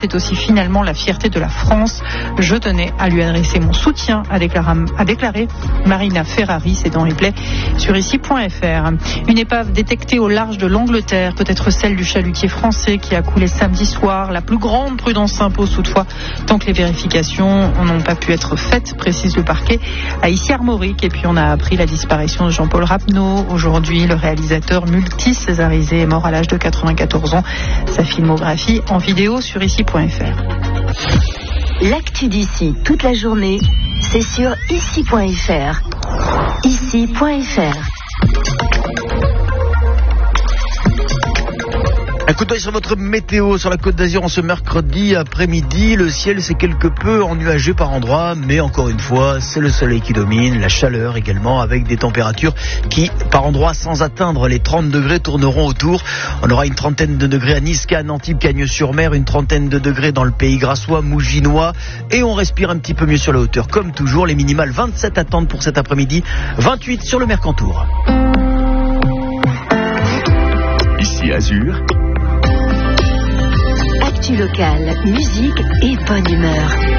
C'est aussi finalement la fierté de la France. Je tenais à lui adresser mon soutien, a déclaré Marina Ferrari. C'est dans replay sur ici.fr. Une épave détectée au large de l'Angleterre, peut-être celle du chalutier français qui a coulé samedi soir. La plus grande prudence s'impose toutefois tant que les vérifications n'ont pas pu être faites, précise le parquet à Issy-Armorique. Et puis on a appris la disparition de Jean-Paul Rapneau. Aujourd'hui, le réalisateur multi-césarisé est mort à l'âge de 94 ans. Sa filmographie en vidéo sur ici.fr. L'actu d'ici toute la journée, c'est sur ici.fr. Ici.fr. Un coup d'œil sur votre météo sur la Côte d'Azur en ce mercredi après-midi. Le ciel s'est quelque peu ennuagé par endroits, mais encore une fois, c'est le soleil qui domine, la chaleur également, avec des températures qui, par endroits, sans atteindre les 30 degrés, tourneront autour. On aura une trentaine de degrés à Nice, Cannes, Antibes, Cagnes-sur-Mer, une trentaine de degrés dans le Pays Grassois, Mouginois, et on respire un petit peu mieux sur la hauteur. Comme toujours, les minimales 27 attendent pour cet après-midi, 28 sur le Mercantour. Ici Azur. Actu locale, musique et bonne humeur.